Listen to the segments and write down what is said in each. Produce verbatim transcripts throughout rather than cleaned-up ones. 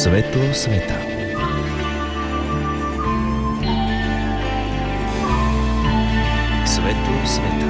Svetlo sveta. Svetlo sveta.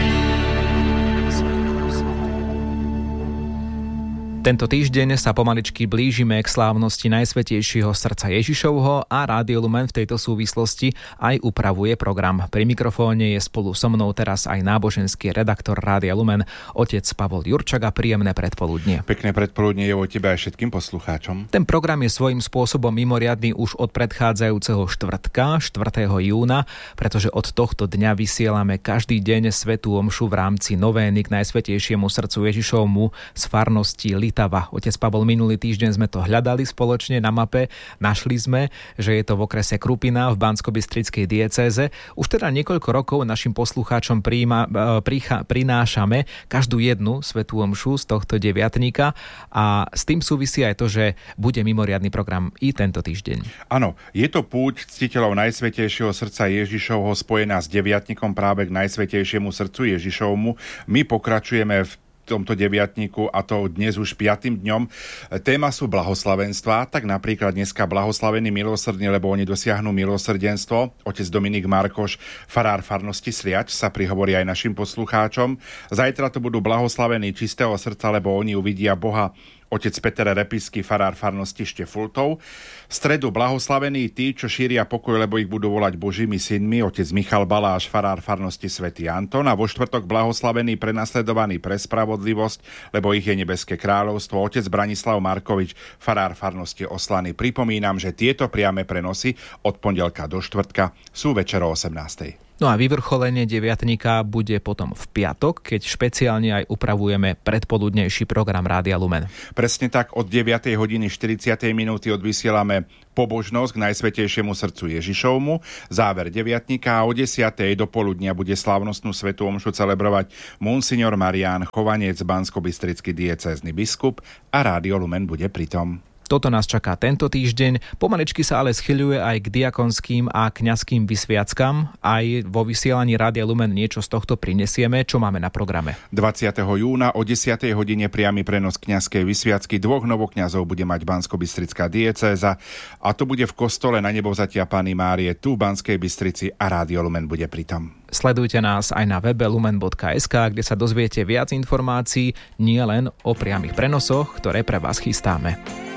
Tento týždeň sa pomaličky blížime k slávnosti Najsvätejšieho srdca Ježišovho a Rádio Lumen v tejto súvislosti aj upravuje program. Pri mikrofóne je spolu so mnou teraz aj náboženský redaktor Rádia Lumen, otec Pavol Jurčak, a príjemné predpoludnie. Pekné predpoludnie je o tebe aj všetkým poslucháčom. Ten program je svojím spôsobom mimoriadny už od predchádzajúceho štvrtka, štvrtého júna, pretože od tohto dňa vysielame každý deň svätú omšu v rámci novény k Najsvätejšiemu srdcu Ježišovmu z farnosti Litava. Otec Pavol, minulý týždeň sme to hľadali spoločne na mape, našli sme, že je to v okrese Krupina v Banskobystrickej diecéze. Už teda niekoľko rokov našim poslucháčom príjma, prícha, prinášame každú jednu svätú omšu z tohto deviatnika a s tým súvisí aj to, že bude mimoriadny program i tento týždeň. Áno, je to púť ctiteľov Najsvätejšieho srdca Ježišovho spojená s deviatnikom práve k Najsvätejšiemu srdcu Ježišovmu. My pokračujeme v tomto deviatniku, a to dnes už piatym dňom. Téma sú blahoslavenstvá, tak napríklad dneska blahoslavení milosrdní, lebo oni dosiahnu milosrdenstvo. Otec Dominik Markoš, farár farnosti Sliač, sa prihovorí aj našim poslucháčom. Zajtra to budú blahoslavení čistého srdca, lebo oni uvidia Boha. Otec Peter Repisky, farár farnosti Štefultov. V stredu blahoslavení tí, čo šíria pokoj, lebo ich budú volať Božími synmi, otec Michal Baláš, farár farnosti Svätý Anton. A vo štvrtok blahoslavení prenasledovaní pre spravodlivosť, lebo ich je nebeské kráľovstvo, otec Branislav Markovič, farár farnosti Oslany. Pripomínam, že tieto priame prenosy od pondelka do štvrtka sú večer o osemnástej. No a vyvrcholenie deviatnika bude potom v piatok, keď špeciálne aj upravujeme predpoludnejší program Rádia Lumen. Presne tak, od deviatej hodiny štyridsiatej minúty odvysielame pobožnosť k Najsvätejšiemu srdcu Ježišovmu, záver deviatnika, a o desiatej do poludnia bude slávnostnú svätú omšu celebrovať monsignor Marián Chovanec, banskobystrický diecézny biskup, a Rádio Lumen bude pritom. Toto nás čaká tento týždeň. Pomaličky sa ale schyľuje aj k diakonským a kňazským vysviackam. Aj vo vysielaní Rádia Lumen niečo z tohto prinesieme. Čo máme na programe? dvadsiateho júna o desiatej hodine priamy prenos kňazskej vysviacky. Dvoch novokňazov bude mať Banskobystrická diecéza, a to bude v kostole Na Nebovzatia Panny Márie tu v Banskej Bystrici, a Rádio Lumen bude pritom. Sledujte nás aj na webe lumen bodka es ká, kde sa dozviete viac informácií, nie len o priamych prenosoch, ktoré pre vás chystáme.